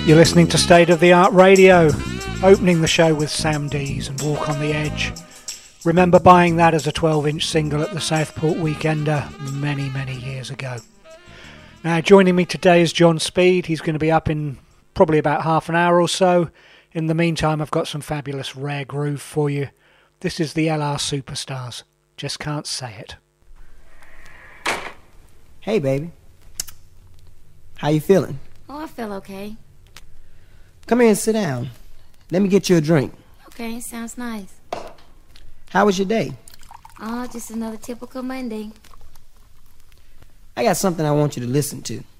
You're listening to State of the Art Radio, opening the show with Sam Dees and Walk on the Edge. Remember buying that as a 12-inch single at the Southport Weekender many, many years ago. Now, joining me today is John Speed. He's going to be up in probably about half an hour or so. In the meantime, I've got some fabulous rare groove for you. This is the LR Superstars. Just can't say it. Hey, baby. How you feeling? Oh, I feel okay. Come here and sit down. Let me get you a drink. Okay, sounds nice. How was your day? Oh, just another typical Monday. I got something I want you to listen to.